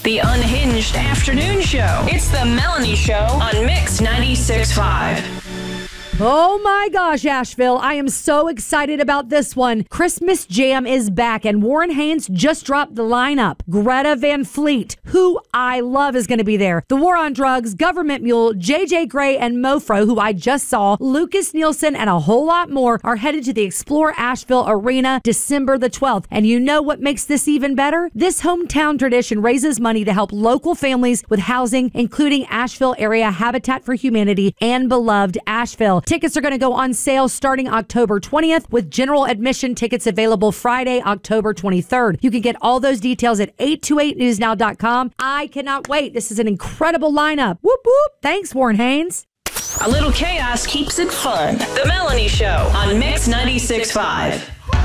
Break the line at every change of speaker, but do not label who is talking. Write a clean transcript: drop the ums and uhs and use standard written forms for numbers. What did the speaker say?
The unhinged afternoon show. It's the Melanie Show on Mix 96.5.
Oh my gosh, Asheville. I am so excited about this one. Christmas Jam is back, and Warren Haynes just dropped the lineup. Greta Van Fleet, who I love, is going to be there. The War on Drugs, Government Mule, JJ Grey, and Mofro, who I just saw, Lucas Nielsen, and a whole lot more are headed to the Explore Asheville Arena December the 12th. And you know what makes this even better? This hometown tradition raises money to help local families with housing, including Asheville Area Habitat for Humanity and Beloved Asheville. Tickets are going to go on sale starting October 20th, with general admission tickets available Friday, October 23rd. You can get all those details at 828newsnow.com. I cannot wait. This is an incredible lineup. Whoop, whoop. Thanks, Warren Haynes.
A little chaos keeps it fun. The Melanie Show on Mix 96.5.